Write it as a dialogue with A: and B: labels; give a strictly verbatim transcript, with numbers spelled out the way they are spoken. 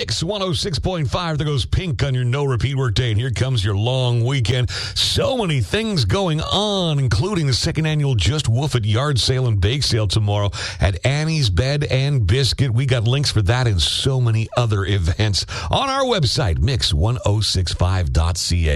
A: Mix one oh six point five. There goes Pink on your no repeat work day. And here comes your long weekend. So many things going on, including the second annual Just Woof It yard sale and bake sale tomorrow at Annie's Bed and Biscuit. We got links for that and so many other events on our website, mix ten sixty-five dot c a.